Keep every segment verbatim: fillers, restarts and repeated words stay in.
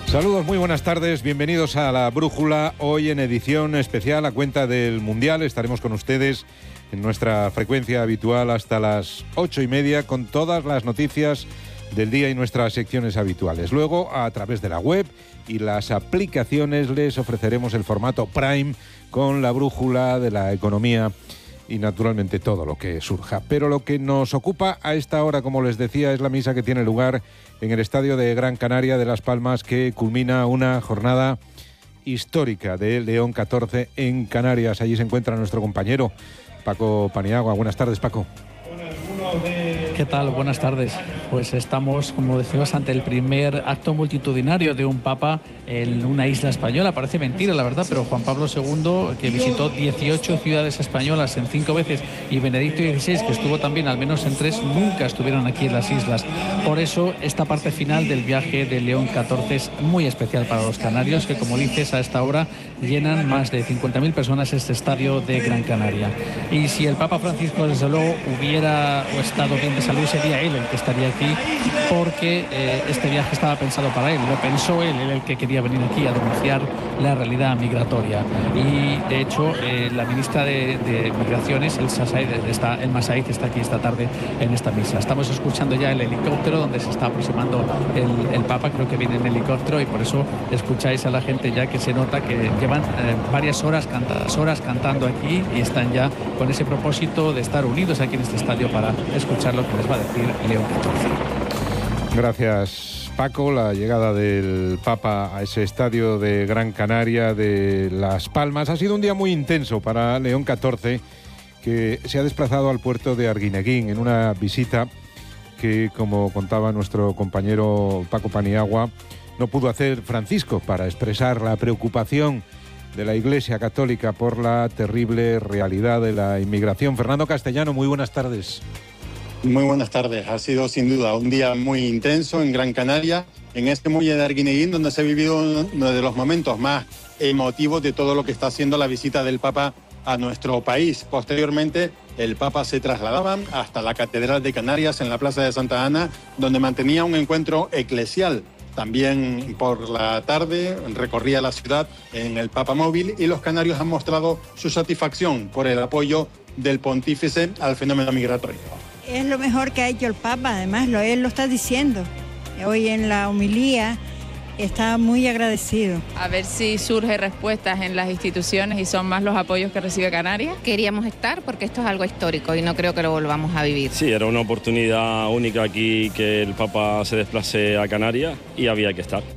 Saludos, muy buenas tardes, bienvenidos a La Brújula, hoy en edición especial a cuenta del Mundial. Estaremos con ustedes en nuestra frecuencia habitual hasta las ocho y media con todas las noticias del día y nuestras secciones habituales. Luego, a través de la web y las aplicaciones, les ofreceremos el formato Prime con la brújula de la economía y naturalmente todo lo que surja. Pero lo que nos ocupa a esta hora, como les decía, es la misa que tiene lugar en el estadio de Gran Canaria de Las Palmas, que culmina una jornada histórica de León catorce en Canarias. Allí se encuentra nuestro compañero Paco Paniagua. Buenas tardes, Paco. ¿Qué tal? Buenas tardes. Pues estamos, como decimos, ante el primer acto multitudinario de un papa en una isla española. Parece mentira, la verdad, pero Juan Pablo segundo, que visitó dieciocho ciudades españolas en cinco veces, y Benedicto dieciséis, que estuvo también al menos en tres, nunca estuvieron aquí en las islas. Por eso, esta parte final del viaje de León catorce es muy especial para los canarios, que, como dices, a esta hora llenan más de cincuenta mil personas este estadio de Gran Canaria. Y si el Papa Francisco, desde luego, hubiera o estado bien de salud, sería él el que estaría aquí, porque eh, este viaje estaba pensado para él, lo pensó él, él el que quería venir aquí a denunciar la realidad migratoria. Y de hecho, eh, la ministra de, de Migraciones, el Sasaid, está, el Masaid, está aquí esta tarde en esta misa. Estamos escuchando ya el helicóptero donde se está aproximando el, el Papa, creo que viene en helicóptero, y por eso escucháis a la gente ya, que se nota que llevan eh, varias horas, cantadas horas cantando aquí, y están ya con ese propósito de estar unidos aquí en este estadio para escuchar lo que les va a decir León catorce. Gracias, Paco. La llegada del Papa a ese estadio de Gran Canaria de Las Palmas ha sido un día muy intenso para León catorce, que se ha desplazado al puerto de Arguineguín en una visita que, como contaba nuestro compañero Paco Paniagua, no pudo hacer Francisco, para expresar la preocupación de la Iglesia Católica por la terrible realidad de la inmigración. Fernando Castellano, muy buenas tardes. Muy buenas tardes. Ha sido sin duda un día muy intenso en Gran Canaria, en este muelle de Arguineguín, donde se ha vivido uno de los momentos más emotivos de todo lo que está haciendo la visita del Papa a nuestro país. Posteriormente, el Papa se trasladaba hasta la Catedral de Canarias en la Plaza de Santa Ana, donde mantenía un encuentro eclesial. También por la tarde recorría la ciudad en el Papa Móvil, y los canarios han mostrado su satisfacción por el apoyo del pontífice al fenómeno migratorio. Es lo mejor que ha hecho el Papa, además lo, él lo está diciendo. Hoy en la homilía está muy agradecido. A ver si surge respuestas en las instituciones y son más los apoyos que recibe Canarias. Queríamos estar porque esto es algo histórico y no creo que lo volvamos a vivir. Sí, era una oportunidad única aquí que el Papa se desplace a Canarias y había que estar.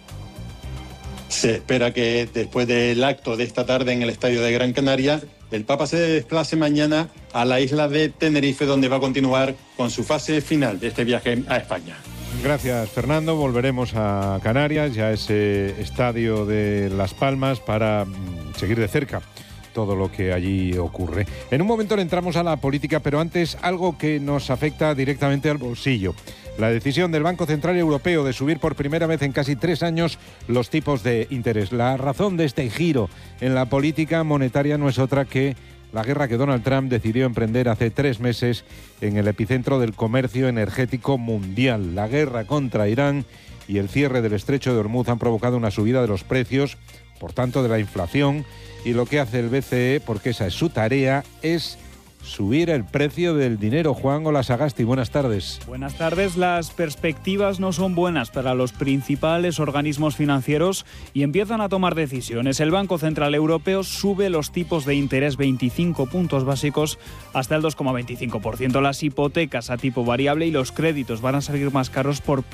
Se espera que después del acto de esta tarde en el estadio de Gran Canaria, el Papa se desplace mañana a la isla de Tenerife, donde va a continuar con su fase final de este viaje a España. Gracias, Fernando. Volveremos a Canarias, ya a ese estadio de Las Palmas, para seguir de cerca todo lo que allí ocurre. En un momento le entramos a la política, pero antes algo que nos afecta directamente al bolsillo. La decisión del Banco Central Europeo de subir por primera vez en casi tres años los tipos de interés. La razón de este giro en la política monetaria no es otra que la guerra que Donald Trump decidió emprender hace tres meses en el epicentro del comercio energético mundial. La guerra contra Irán y el cierre del estrecho de Hormuz han provocado una subida de los precios, por tanto de la inflación, y lo que hace el B C E, porque esa es su tarea, es subir el precio del dinero. Juan Olasagasti, buenas tardes. Buenas tardes. Las perspectivas no son buenas para los principales organismos financieros y empiezan a tomar decisiones. El Banco Central Europeo sube los tipos de interés veinticinco puntos básicos hasta el dos coma veinticinco por ciento. Las hipotecas a tipo variable y los créditos van a salir más caros por